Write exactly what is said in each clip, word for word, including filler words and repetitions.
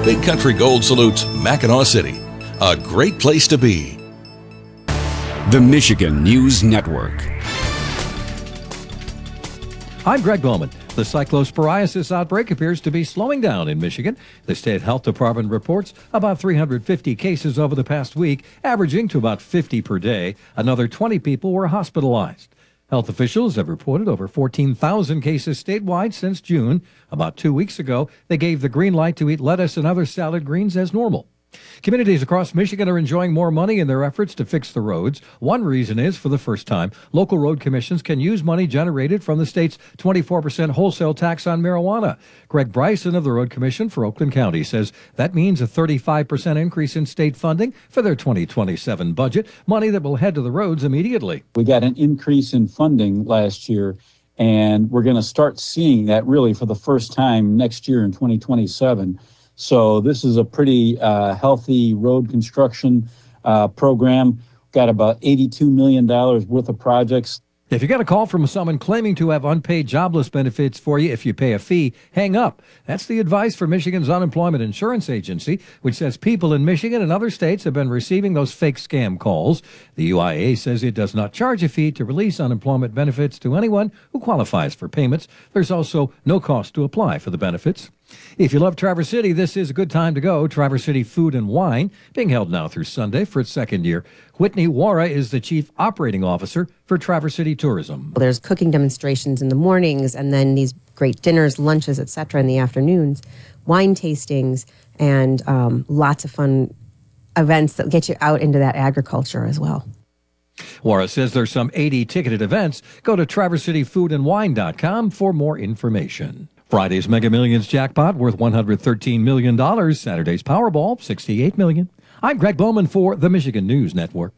Big Country Gold salutes Mackinac City, a great place to be. The Michigan News Network. I'm Greg Bowman. The cyclosporiasis outbreak appears to be slowing down in Michigan. The state health department reports about three hundred fifty cases over the past week, averaging to about fifty per day. Another twenty people were hospitalized. Health officials have reported over fourteen thousand cases statewide since June. About two weeks ago, they gave the green light to eat lettuce and other salad greens as normal. Communities across Michigan are enjoying more money in their efforts to fix the roads. One reason is, for the first time, local road commissions can use money generated from the state's twenty-four percent wholesale tax on marijuana. Greg Bryson of the Road Commission for Oakland County says that means a thirty-five percent increase in state funding for their twenty twenty-seven budget, money that will head to the roads immediately. We got an increase in funding last year, and we're going to start seeing that really for the first time next year in twenty twenty-seven. So this is a pretty uh, healthy road construction uh, program. Got about eighty-two million dollars worth of projects. If you get a call from someone claiming to have unpaid jobless benefits for you if you pay a fee, hang up. That's the advice for Michigan's Unemployment Insurance Agency, which says people in Michigan and other states have been receiving those fake scam calls. The U I A says it does not charge a fee to release unemployment benefits to anyone who qualifies for payments. There's also no cost to apply for the benefits. If you love Traverse City, this is a good time to go. Traverse City Food and Wine, being held now through Sunday for its second year. Whitney Wara is the Chief Operating Officer for Traverse City Tourism. There's cooking demonstrations in the mornings, and then these great dinners, lunches, et cetera in the afternoons, wine tastings, and um, lots of fun events that get you out into that agriculture as well. Wara says there's some eighty ticketed events. Go to traverse city food and wine dot com for more information. Friday's Mega Millions jackpot worth one hundred thirteen million dollars. Saturday's Powerball, sixty-eight million dollars. I'm Greg Bowman for the Michigan News Network.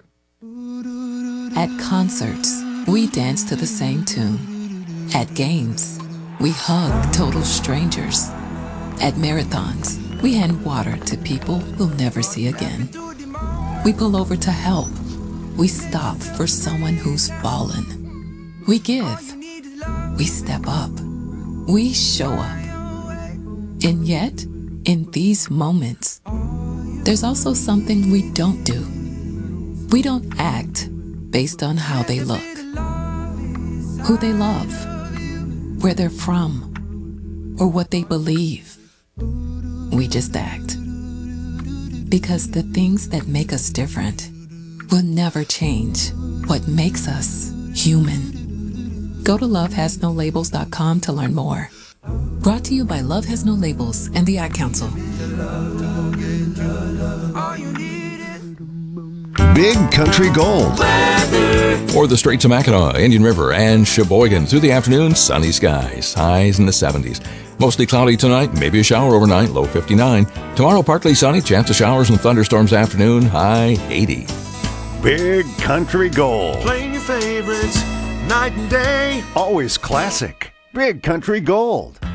At concerts, we dance to the same tune. At games, we hug total strangers. At marathons, we hand water to people we'll never see again. We pull over to help. We stop for someone who's fallen. We give. We step up. We show up. And yet, in these moments, there's also something we don't do. We don't act based on how they look, who they love, where they're from, or what they believe. We just act. Because the things that make us different will never change what makes us human. Go to love has no labels dot com to learn more. Brought to you by Love Has No Labels and the Ad Council. Big Country Gold. For the Straits of Mackinac, Indian River, and Sheboygan, through the afternoon, sunny skies, highs in the seventies. Mostly cloudy tonight, maybe a shower overnight, low fifty-nine. Tomorrow, partly sunny, chance of showers and thunderstorms afternoon, high eighty. Big Country Gold. Playing your favorites night and day. Always classic. Big Country Gold.